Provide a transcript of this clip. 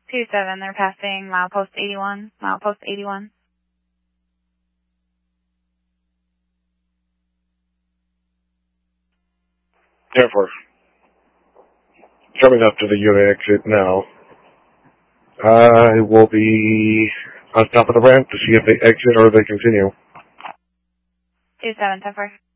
2-7, they're passing milepost 81. Milepost 81. Air Force. Coming up to the unit exit now. I will be on top of the ramp to see if they exit or they continue. 2-7, 10-4.